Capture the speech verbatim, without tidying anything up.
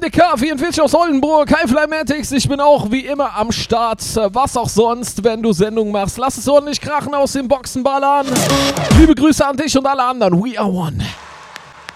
Dominik K. vierundvierzig aus Oldenburg. Hi Flymatics, ich bin auch wie immer am Start. Was auch sonst, wenn du Sendung machst. Lass es ordentlich krachen, aus den Boxen ballern. Liebe Grüße an dich und alle anderen. We are one.